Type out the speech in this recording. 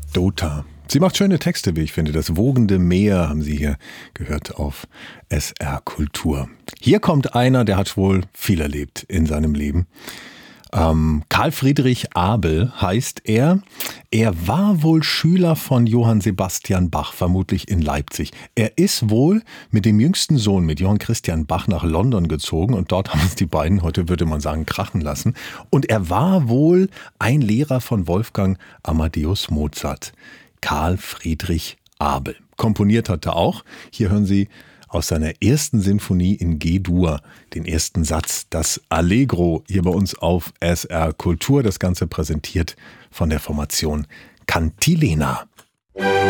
Dota. Sie macht schöne Texte, wie ich finde. Das wogende Meer haben Sie hier gehört auf SR Kultur. Hier kommt einer, der hat wohl viel erlebt in seinem Leben. Karl Friedrich Abel heißt er. Er war wohl Schüler von Johann Sebastian Bach, vermutlich in Leipzig. Er ist wohl mit dem jüngsten Sohn, mit Johann Christian Bach, nach London gezogen und dort haben es die beiden, heute würde man sagen, krachen lassen. Und er war wohl ein Lehrer von Wolfgang Amadeus Mozart. Karl Friedrich Abel. Komponiert hat er auch. Hier hören Sie aus seiner ersten Sinfonie in G-Dur, den ersten Satz, das Allegro, hier bei uns auf SR Kultur. Das Ganze präsentiert von der Formation Cantilena.